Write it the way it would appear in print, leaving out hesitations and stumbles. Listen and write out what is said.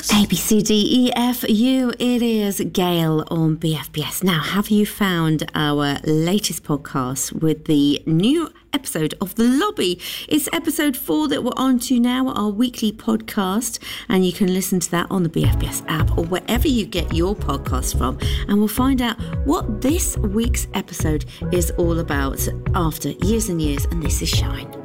A, B, C, D, E, F, U. It is Gail on BFBS. Now, have you found our latest podcast with the new episode of The Lobby? It's episode 4 that we're on to now, our weekly podcast, and you can listen to that on the BFBS app or wherever you get your podcast from, and we'll find out what this week's episode is all about after years and years, and this is Shine.